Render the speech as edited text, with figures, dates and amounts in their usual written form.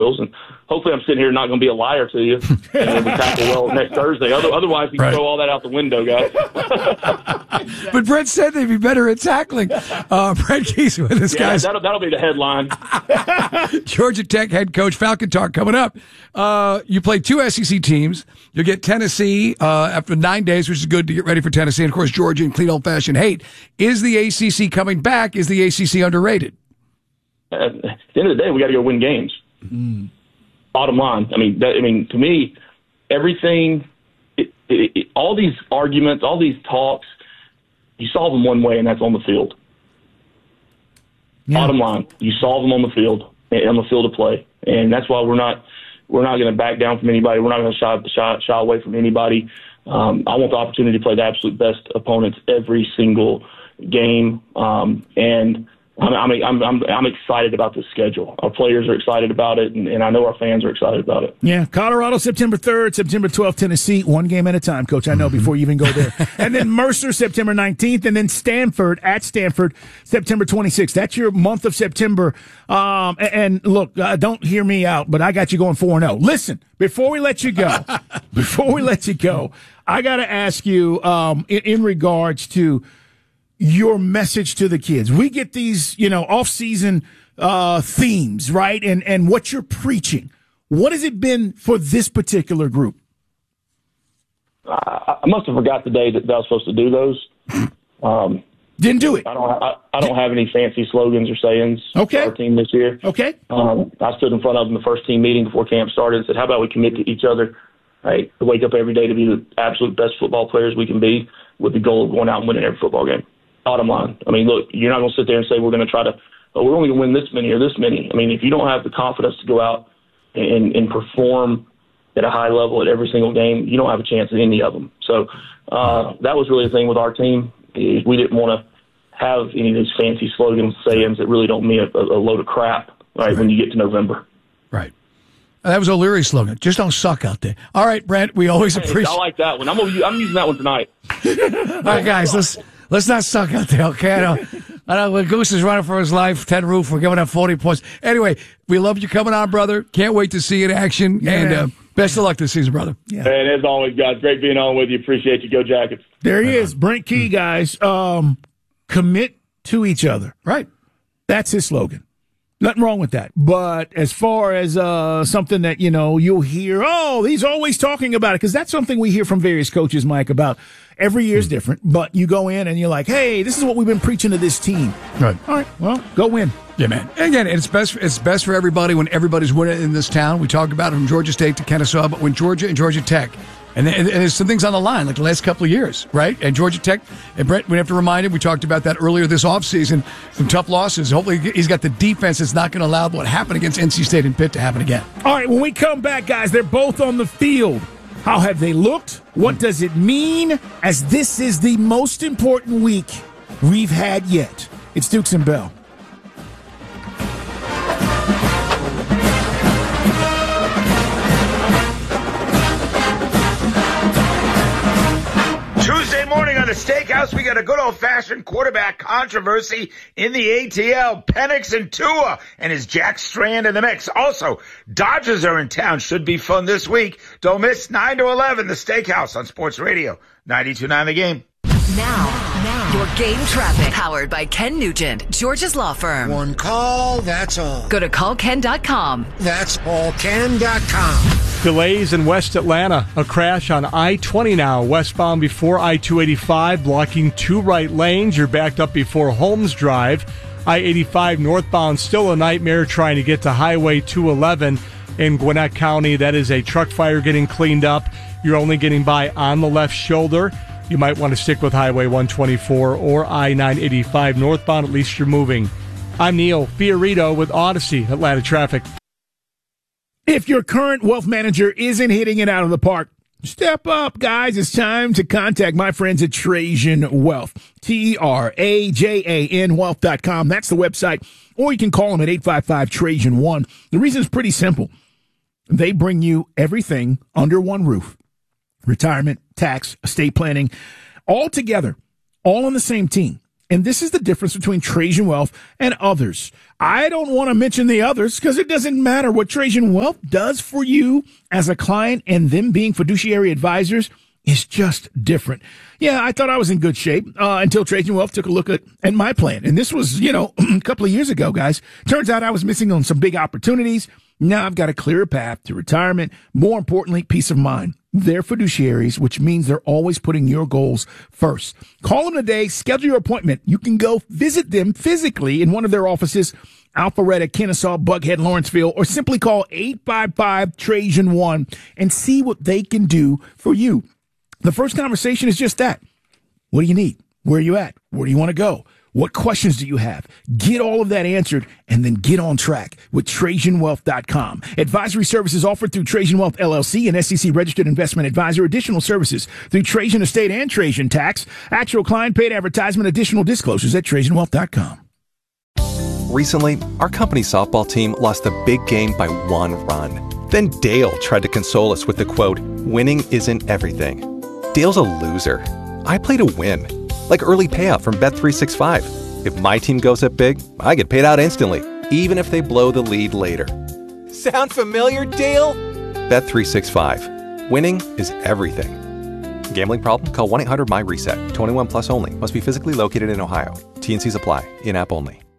and hopefully I'm sitting here not going to be a liar to you, and we tackle well next Thursday. Otherwise, we can throw all that out the window, guys. But Brent said they'd be better at tackling. Brent Keys with us, guys. That'll be the headline. Georgia Tech head coach, Falcon Talk coming up. You play 2 SEC teams. You'll get Tennessee after 9 days, which is good to get ready for Tennessee. And, of course, Georgia in clean old-fashioned hate. Is the ACC coming back? Is the ACC underrated? At the end of the day, we got to go win games. Bottom line. I mean, to me, everything, all these arguments, all these talks, you solve them one way, and that's on the field. Yeah. Bottom line, you solve them on the field of play, and that's why we're not going to back down from anybody. We're not going to shy away from anybody. I want the opportunity to play the absolute best opponents every single game, and I'm excited about this schedule. Our players are excited about it, and I know our fans are excited about it. Yeah, Colorado, September 3rd, September 12th, Tennessee, 1 game at a time, Coach. I know before you even go there. And then Mercer, September 19th, and then Stanford, September 26th. That's your month of September. And look, don't hear me out, but I got you going 4-0. Listen, before we let you go, I got to ask you in regards to your message to the kids. We get these, off-season themes, right? And what you're preaching. What has it been for this particular group? I must have forgot the day that I was supposed to do those. Didn't do it. I don't have any fancy slogans or sayings for our team this year. Okay. I stood in front of them the first team meeting before camp started and said, how about we commit to each other, right? To wake up every day to be the absolute best football players we can be with the goal of going out and winning every football game. Bottom line. I mean, look, you're not going to sit there and say we're going to try to, we're only going to win this many or this many. I mean, if you don't have the confidence to go out and perform at a high level at every single game, you don't have a chance at any of them. So that was really the thing with our team. Is we didn't want to have any of these fancy slogans, sayings that really don't mean a load of crap, right, when you get to November. Right. That was O'Leary's slogan. Just don't suck out there. All right, Brent, we always appreciate. I like that one. I'm using that one tonight. All right, guys, let's not suck out there, okay? I know when Goose is running for his life, Ted Roof, we're giving up 40 points. Anyway, we love you coming on, brother. Can't wait to see you in action. Yeah, and best of luck this season, brother. Yeah. And as always, guys, great being on with you. Appreciate you. Go Jackets. There he is, Brent Key, guys. Commit to each other. Right. That's his slogan. Nothing wrong with that. But as far as something that, you'll hear, he's always talking about it, because that's something we hear from various coaches, Mike, about every year's different. But you go in and you're like, hey, this is what we've been preaching to this team. Right. All right, well, go win. Yeah, man. And again, it's best for everybody when everybody's winning in this town. We talk about it from Georgia State to Kennesaw, but when Georgia and Georgia Tech, and there's some things on the line, like the last couple of years, right? And Georgia Tech, and Brent, we have to remind him, we talked about that earlier this offseason, some tough losses. Hopefully he's got the defense that's not going to allow what happened against NC State and Pitt to happen again. All right, when we come back, guys, they're both on the field. How have they looked? What does it mean? As this is the most important week we've had yet. It's Dukes and Bell. Morning on the Steakhouse, we got a good old-fashioned quarterback controversy in the ATL. Penix and Tua, and is Jack Strand in the mix? Also, Dodgers are in town. Should be fun this week. Don't miss 9 to 11, the Steakhouse on Sports Radio 92.9 The Game. Now, your game traffic. Powered by Ken Nugent, Georgia's law firm. One call, that's all. Go to callken.com. That's allken.com. Delays in West Atlanta. A crash on I-20 now, westbound before I-285, blocking 2 right lanes. You're backed up before Holmes Drive. I-85 northbound, still a nightmare trying to get to Highway 211 in Gwinnett County. That is a truck fire getting cleaned up. You're only getting by on the left shoulder. You might want to stick with Highway 124 or I-985 northbound. At least you're moving. I'm Neil Fiorito with Odyssey Atlanta Traffic. If your current wealth manager isn't hitting it out of the park, step up, guys. It's time to contact my friends at Trajan Wealth. TRAJAN Wealth.com. That's the website. Or you can call them at 855-TRAJAN-1. The reason is pretty simple. They bring you everything under one roof. Retirement, tax, estate planning, all together, all on the same team. And this is the difference between Trajan Wealth and others. I don't want to mention the others because it doesn't matter. What Trajan Wealth does for you as a client and them being fiduciary advisors is just different. Yeah, I thought I was in good shape until Trajan Wealth took a look at my plan. And this was, a couple of years ago, guys. Turns out I was missing on some big opportunities. Now I've got a clearer path to retirement. More importantly, peace of mind. They're fiduciaries, which means they're always putting your goals first. Call them today. Schedule your appointment. You can go visit them physically in one of their offices, Alpharetta, Kennesaw, Buckhead, Lawrenceville, or simply call 855-TRAJAN-1 and see what they can do for you. The first conversation is just that. What do you need? Where are you at? Where do you want to go? What questions do you have? Get all of that answered and then get on track with TrajanWealth.com. Advisory services offered through Trajan Wealth LLC, an SEC registered investment advisor. Additional services through Trajan Estate and Trajan Tax. Actual client paid advertisement. Additional disclosures at TrajanWealth.com. Recently, our company softball team lost a big game by 1 run. Then Dale tried to console us with the quote, "Winning isn't everything." Dale's a loser. I play to win. Like early payout from Bet365. If my team goes up big, I get paid out instantly, even if they blow the lead later. Sound familiar, Dale? Bet365. Winning is everything. Gambling problem? Call 1-800-MY-RESET. 21 plus only. Must be physically located in Ohio. T&Cs apply. In-app only.